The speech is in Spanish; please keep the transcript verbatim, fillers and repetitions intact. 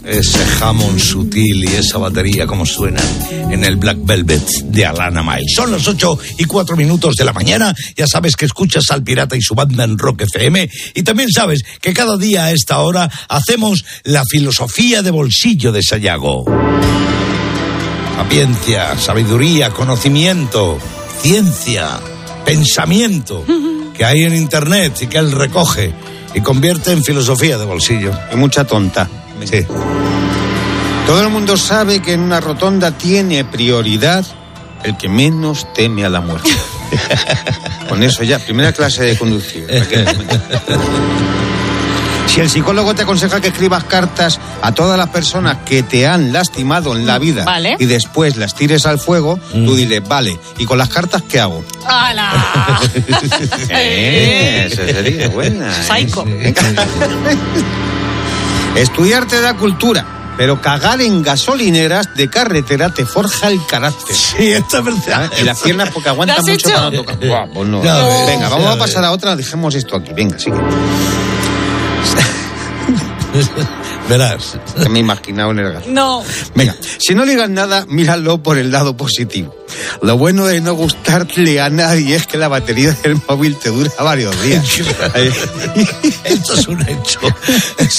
Ese jamón sutil y esa batería como suenan en el Black Velvet de Alana Miles. Son las ocho y cuatro minutos de la mañana. Ya sabes que escuchas al Pirata y su banda en Rock F M. Y también sabes que cada día a esta hora hacemos la filosofía de bolsillo de Sayago. Sapiencia, sabiduría, conocimiento, ciencia, pensamiento que hay en internet y que él recoge y convierte en filosofía de bolsillo. Y mucha tonta. Sí. Todo el mundo sabe que en una rotonda tiene prioridad el que menos teme a la muerte. Con eso ya, primera clase de conducir. Si el psicólogo te aconseja que escribas cartas a todas las personas que te han lastimado en la vida, vale, y después las tires al fuego, mm. tú dile, vale, ¿y con las cartas qué hago? ¡Hala! eh, eso sería buena. Psycho. ¿eh? Estudiar te da cultura, pero cagar en gasolineras de carretera te forja el carácter. Sí, esto es verdad. ¿Eh? Y las piernas porque aguantan mucho hecho? para no tocar. Buah, pues no. No, Venga, vamos no, a pasar a otra, dejemos esto aquí. Venga, sigue. Verás. Que me he imaginado en el gas. No. Venga, si no ligas nada, míralo por el lado positivo. Lo bueno de no gustarle a nadie es que la batería del móvil te dura varios días. Esto es un hecho.